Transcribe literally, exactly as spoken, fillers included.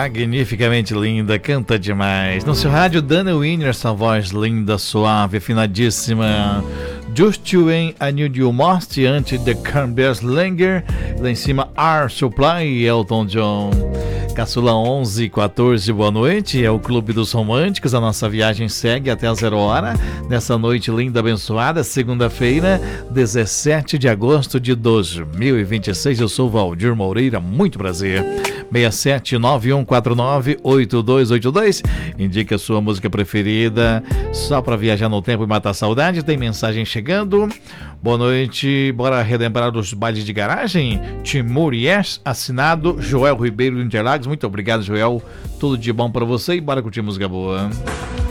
magnificamente linda, canta demais. No seu rádio, Dana Winner, essa voz linda, suave, afinadíssima. Just You Ain't I Need You Most, antes de Canberra Langer. Lá em cima, Air Supply e Elton John. Caçula onze e quatorze, boa noite. É o Clube dos Românticos. A nossa viagem segue até a zero hora. Nessa noite linda, abençoada, segunda-feira, dezessete de agosto de dois mil e vinte e seis. Eu sou Valdir Moreira, muito prazer. seis sete nove um quatro nove oito dois oito dois. Indica a sua música preferida, só para viajar no tempo e matar a saudade. Tem mensagem chegando. Boa noite, bora relembrar os bailes de garagem? Timur Yes, assinado Joel Ribeiro de Interlagos. Muito obrigado, Joel. Tudo de bom para você e bora curtir música boa.